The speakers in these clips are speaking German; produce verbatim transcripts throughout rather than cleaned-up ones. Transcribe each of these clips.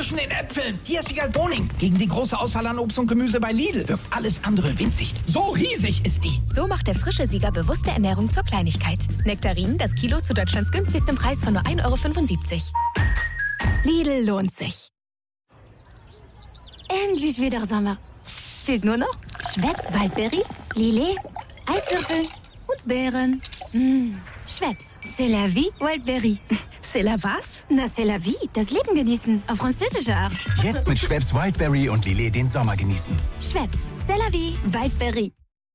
zwischen den Äpfeln. Hier ist Wiegald Boning. Gegen die große Auswahl an Obst und Gemüse bei Lidl wirkt alles andere winzig. So riesig ist die. So macht der frische Sieger bewusste Ernährung zur Kleinigkeit. Nektarinen, das Kilo zu Deutschlands günstigstem Preis von nur ein Euro fünfundsiebzig. Lidl lohnt sich. Endlich wieder Sommer. Fehlt nur noch Schweppes Waldbeere, Lillet, Eiswürfel und Beeren. Mmh. Schweppes, c'est la vie, Wildberry. C'est la was? Na, c'est la vie, das Leben genießen, auf französische Art. Jetzt mit Schweppes Wildberry und Lillet den Sommer genießen. Schweppes, c'est la vie, Wildberry.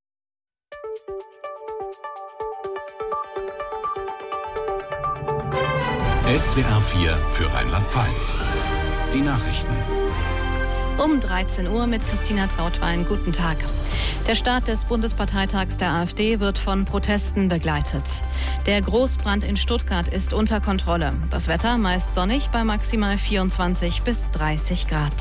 S W R vier für Rheinland-Pfalz. Die Nachrichten. Um dreizehn Uhr mit Christina Trautwein. Guten Tag. Der Start des Bundesparteitags der AfD wird von Protesten begleitet. Der Großbrand in Stuttgart ist unter Kontrolle. Das Wetter meist sonnig bei maximal vierundzwanzig bis dreißig Grad.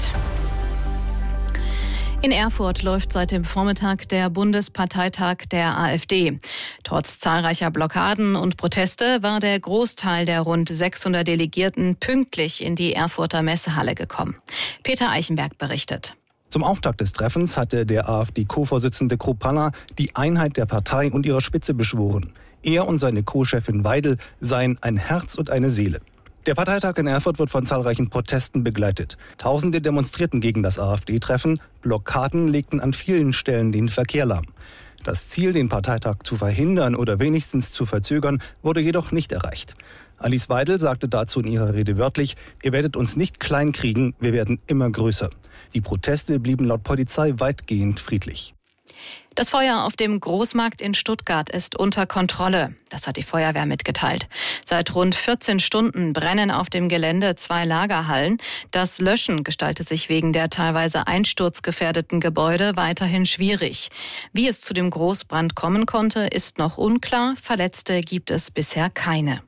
In Erfurt läuft seit dem Vormittag der Bundesparteitag der AfD. Trotz zahlreicher Blockaden und Proteste war der Großteil der rund sechshundert Delegierten pünktlich in die Erfurter Messehalle gekommen. Peter Eichenberg berichtet. Zum Auftakt des Treffens hatte der AfD-Co-Vorsitzende Kruppalla die Einheit der Partei und ihrer Spitze beschworen. Er und seine Co-Chefin Weidel seien ein Herz und eine Seele. Der Parteitag in Erfurt wird von zahlreichen Protesten begleitet. Tausende demonstrierten gegen das AfD-Treffen. Blockaden legten an vielen Stellen den Verkehr lahm. Das Ziel, den Parteitag zu verhindern oder wenigstens zu verzögern, wurde jedoch nicht erreicht. Alice Weidel sagte dazu in ihrer Rede wörtlich: Ihr werdet uns nicht klein kriegen, wir werden immer größer. Die Proteste blieben laut Polizei weitgehend friedlich. Das Feuer auf dem Großmarkt in Stuttgart ist unter Kontrolle. Das hat die Feuerwehr mitgeteilt. Seit rund vierzehn Stunden brennen auf dem Gelände zwei Lagerhallen. Das Löschen gestaltet sich wegen der teilweise einsturzgefährdeten Gebäude weiterhin schwierig. Wie es zu dem Großbrand kommen konnte, ist noch unklar. Verletzte gibt es bisher keine.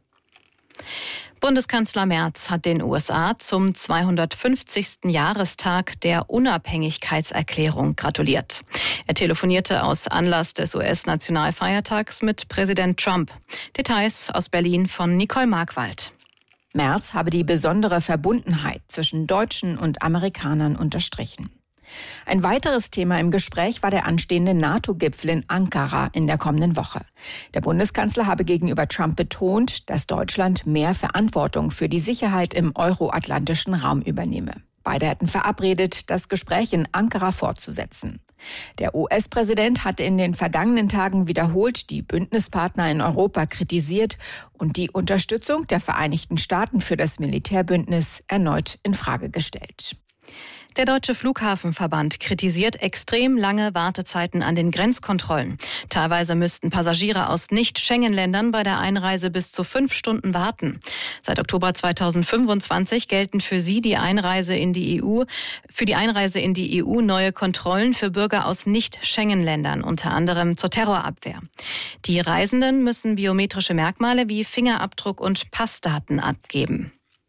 Bundeskanzler Merz hat den U S A zum zweihundertfünfzigsten Jahrestag der Unabhängigkeitserklärung gratuliert. Er telefonierte aus Anlass des U S-Nationalfeiertags mit Präsident Trump. Details aus Berlin von Nicole Markwald. Merz habe die besondere Verbundenheit zwischen Deutschen und Amerikanern unterstrichen. Ein weiteres Thema im Gespräch war der anstehende NATO-Gipfel in Ankara in der kommenden Woche. Der Bundeskanzler habe gegenüber Trump betont, dass Deutschland mehr Verantwortung für die Sicherheit im euroatlantischen Raum übernehme. Beide hätten verabredet, das Gespräch in Ankara fortzusetzen. Der U S-Präsident hatte in den vergangenen Tagen wiederholt die Bündnispartner in Europa kritisiert und die Unterstützung der Vereinigten Staaten für das Militärbündnis erneut in Frage gestellt. Der Deutsche Flughafenverband kritisiert extrem lange Wartezeiten an den Grenzkontrollen. Teilweise müssten Passagiere aus Nicht-Schengen-Ländern bei der Einreise bis zu fünf Stunden warten. Seit Oktober zweitausendfünfundzwanzig gelten für sie die Einreise in die E U, für die Einreise in die E U neue Kontrollen für Bürger aus Nicht-Schengen-Ländern, unter anderem zur Terrorabwehr. Die Reisenden müssen biometrische Merkmale wie Fingerabdruck und Passdaten abgeben.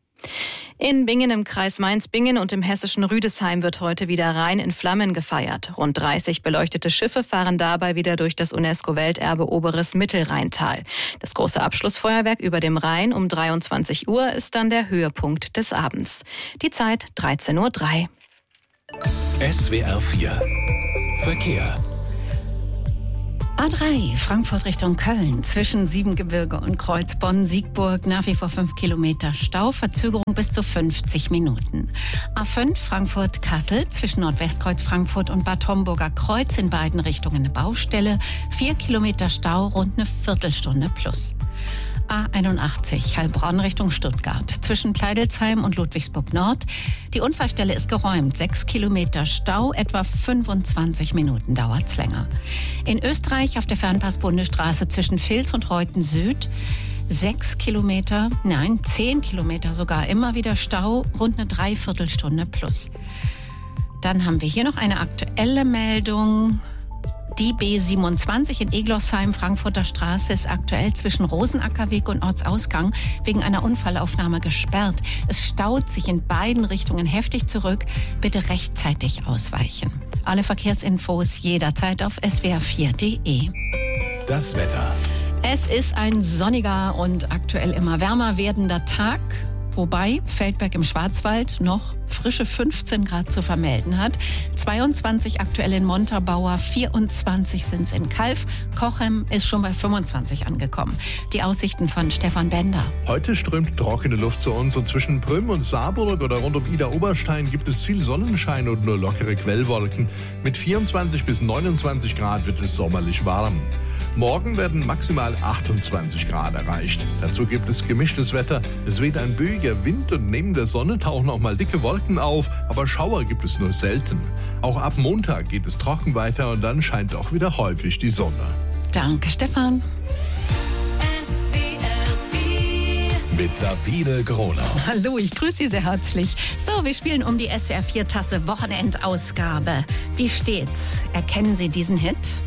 In Bingen im Kreis Mainz-Bingen und im hessischen Rüdesheim wird heute wieder Rhein in Flammen gefeiert. Rund dreißig beleuchtete Schiffe fahren dabei wieder durch das UNESCO-Welterbe Oberes Mittelrheintal. Das große Abschlussfeuerwerk über dem Rhein um dreiundzwanzig Uhr ist dann der Höhepunkt des Abends. Die Zeit dreizehn Uhr drei. S W R vier Verkehr. A drei, Frankfurt Richtung Köln, zwischen Siebengebirge und Kreuz Bonn-Siegburg, nach wie vor fünf Kilometer Stau, Verzögerung bis zu fünfzig Minuten. A fünf, Frankfurt-Kassel, zwischen Nordwestkreuz Frankfurt und Bad Homburger Kreuz, in beiden Richtungen eine Baustelle, vier Kilometer Stau, rund eine Viertelstunde plus. A einundachtzig, Heilbronn Richtung Stuttgart, zwischen Pleidelsheim und Ludwigsburg Nord. Die Unfallstelle ist geräumt, sechs Kilometer Stau, etwa fünfundzwanzig Minuten dauert's länger. In Österreich auf der Fernpass-Bundesstraße zwischen Vils und Reuten Süd, sechs Kilometer, nein, zehn Kilometer sogar, immer wieder Stau, rund eine Dreiviertelstunde plus. Dann haben wir hier noch eine aktuelle Meldung. Die B siebenundzwanzig in Eglossheim, Frankfurter Straße, ist aktuell zwischen Rosenackerweg und Ortsausgang wegen einer Unfallaufnahme gesperrt. Es staut sich in beiden Richtungen heftig zurück. Bitte rechtzeitig ausweichen. Alle Verkehrsinfos jederzeit auf S W R vier Punkt de. Das Wetter. Es ist ein sonniger und aktuell immer wärmer werdender Tag. Wobei Feldberg im Schwarzwald noch frische fünfzehn Grad zu vermelden hat. zweiundzwanzig aktuell in Montabaur, vierundzwanzig sind es in Calw. Cochem ist schon bei fünfundzwanzig angekommen. Die Aussichten von Stefan Bender. Heute strömt trockene Luft zu uns und zwischen Prüm und Saarburg oder rund um Ida-Oberstein gibt es viel Sonnenschein und nur lockere Quellwolken. Mit vierundzwanzig bis neunundzwanzig Grad wird es sommerlich warm. Morgen werden maximal achtundzwanzig Grad erreicht. Dazu gibt es gemischtes Wetter. Es weht ein böiger Wind und neben der Sonne tauchen auch mal dicke Wolken auf, aber Schauer gibt es nur selten. Auch ab Montag geht es trocken weiter und dann scheint auch wieder häufig die Sonne. Danke, Stefan. Mit Sabine Gronau. Hallo, ich grüße Sie sehr herzlich. So, wir spielen um die S W R vier Tasse Wochenendausgabe. Wie steht's? Erkennen Sie diesen Hit?